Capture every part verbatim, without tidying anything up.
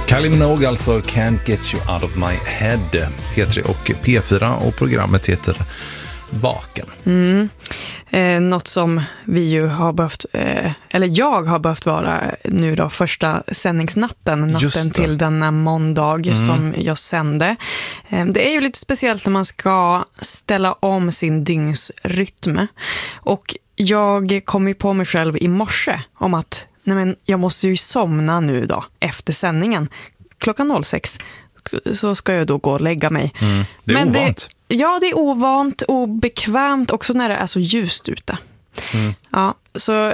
Kylie Minogue alltså, Can't Get You Out of My Head. P tre och P fyra och programmet heter Vaken. Mm. Eh, något som vi ju har behövt, eh, eller jag har behövt vara nu då, första sändningsnatten, natten till denna måndag mm. som jag sände. Eh, det är ju lite speciellt när man ska ställa om sin dygnsrytm. Och jag kom ju på mig själv i morse om att nej men, jag måste ju somna nu då efter sändningen. Klockan sex så ska jag då gå och lägga mig. Mm. Det är men ovant. Det, ja, det är ovant och obekvämt också när det är så ljust ute. Mm. Ja, så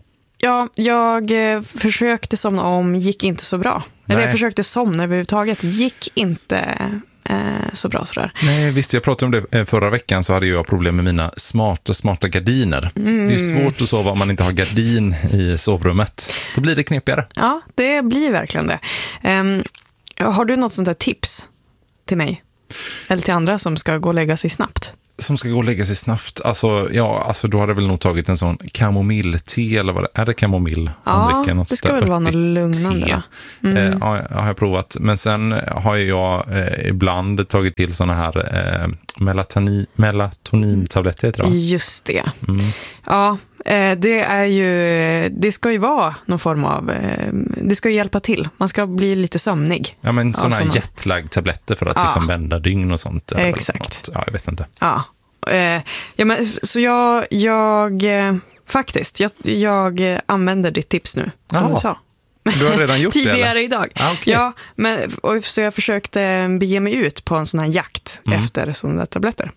ja, jag försökte somna om, gick inte så bra. Eller jag försökte somna överhuvudtaget, gick inte eh, så bra sådär. Nej, visst, jag pratade om det förra veckan, så hade jag problem med mina smarta, smarta gardiner. Mm. Det är svårt att sova om man inte har gardin i sovrummet. Då blir det knepigare. Ja, det blir verkligen det. Um, har du något sånt där tips till mig? Eller till andra som ska gå och lägga sig snabbt? Som ska gå och lägga sig snabbt. Alltså, ja, alltså då hade väl nog tagit en sån kamomillete, eller vad det är. Det kamomill? Ja, något det ska väl vara något lugnande. Mm. Eh, ja, har jag provat. Men sen har jag eh, ibland tagit till såna här eh, melatoni, melatonintabletter, tror jag. Just det. Mm. Ja, eh, det är ju, det ska ju vara någon form av, eh, det ska ju hjälpa till. Man ska bli lite sömnig. Ja, men såna här jetlag-tabletter för att ja. liksom vända dygn och sånt. Exakt. Ja, jag vet inte. Ja. Eh, ja, men, så jag, jag eh, faktiskt, jag, jag använder ditt tips nu, som Aha. du sa. Du har redan gjort det, tidigare eller? idag. Ah, okay. Ja, men, och, så jag försökte bege mig ut på en sån här jakt mm. efter sådana där tabletter.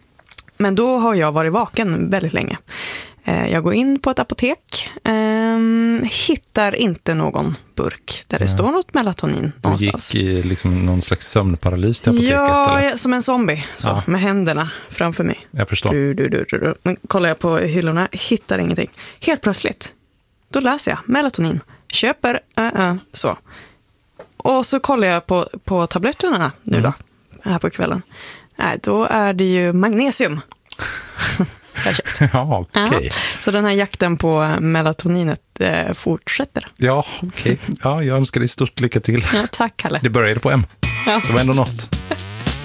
Men då har jag varit vaken väldigt länge. Eh, jag går in på ett apotek, eh, hittar inte någon burk där det ja. står något melatonin du någonstans. Du gick i liksom någon slags sömnparalys till apoteket? Ja, eller? som en zombie, så, ja. med händerna framför mig. Jag förstår. Du, du, du, du, du. Men kollar jag på hyllorna, hittar ingenting. Helt plötsligt, då läser jag melatonin. Köper, uh-uh, så. Och så kollar jag på, på tabletterna nu mm. då, här på kvällen. Nej, då är det ju magnesium. Ja, okej. Okay. Ja, så den här jakten på melatoninet eh, fortsätter. Ja, okej. Okay. Ja, jag önskar dig stort lycka till. Ja, tack, Kalle. Det började på M. Ja. Det var ändå något.